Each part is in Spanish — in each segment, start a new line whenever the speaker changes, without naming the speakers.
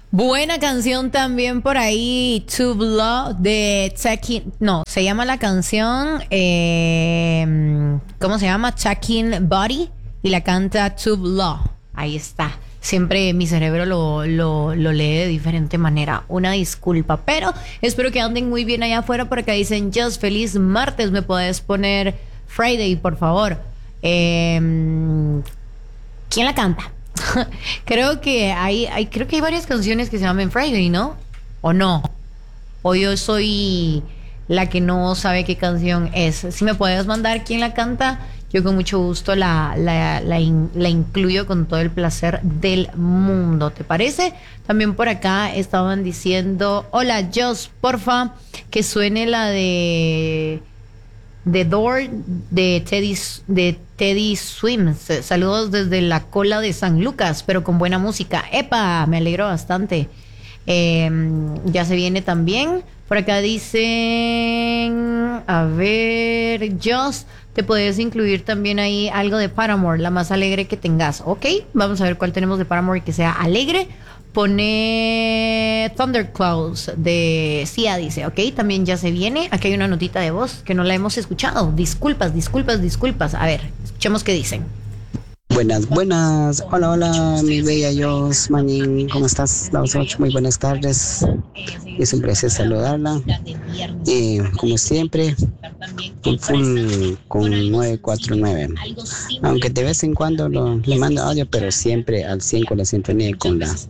Buena canción también por ahí, Tube Law de Checking. No, se llama la canción. ¿Cómo se llama? Checking Body. Y la canta Tube Law. Ahí está. Siempre mi cerebro lo lee de diferente manera. Una disculpa. Pero espero que anden muy bien allá afuera. Por acá dicen: Just feliz martes. ¿Me puedes poner Friday, por favor? ¿Quién la canta? Creo que hay varias canciones que se llaman Friday, ¿no? ¿O no? O yo soy la que no sabe qué canción es. Si me puedes mandar quién la canta, yo con mucho gusto la incluyo con todo el placer del mundo. ¿Te parece? También por acá estaban diciendo: hola, Joss, porfa, que suene la de The Door de Teddy Swims. Saludos desde la cola de San Lucas, pero con buena música. ¡Epa! Me alegro bastante. Ya se viene también. Por acá dicen: a ver, Joss, te puedes incluir también ahí algo de Paramore, la más alegre que tengas. Ok, vamos a ver cuál tenemos de Paramore que sea alegre. Pone Thunderclouds de Sia, dice. Ok, también ya se viene. Aquí hay una notita de voz que no la hemos escuchado. Disculpas. A ver, escuchemos qué dicen.
Buenas, buenas. Hola, hola, mi bella Jos, Manin, ¿cómo estás? Muy buenas tardes. Es un placer saludarla. Como siempre, full con 949. Aunque de vez en cuando le mando audio, pero siempre al 100 con la sintonía con la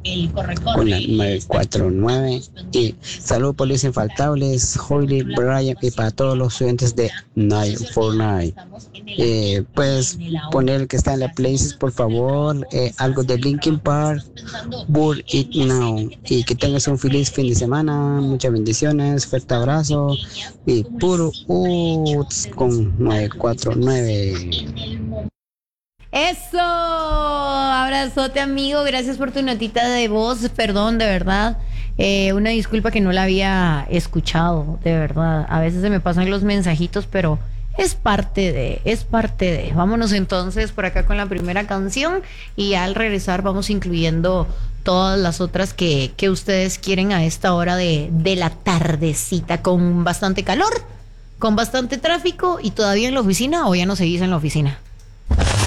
949. Y saludos por los infaltables, Holy, Brian, y para todos los estudiantes de 949. Puedes poner el que está en la playlist, por favor, algo de Linkin Park, Burn It Now, y que tengas un feliz fin de semana, muchas bendiciones, fuerte abrazo y puro con 949.
Eso, abrazote, amigo, gracias por tu notita de voz. Perdón, de verdad, una disculpa que no la había escuchado, de verdad. A veces se me pasan los mensajitos, pero es parte de. Vámonos entonces por acá con la primera canción y al regresar vamos incluyendo todas las otras que ustedes quieren a esta hora de la tardecita, con bastante calor, con bastante tráfico. ¿Y todavía en la oficina o ya no seguís en la oficina?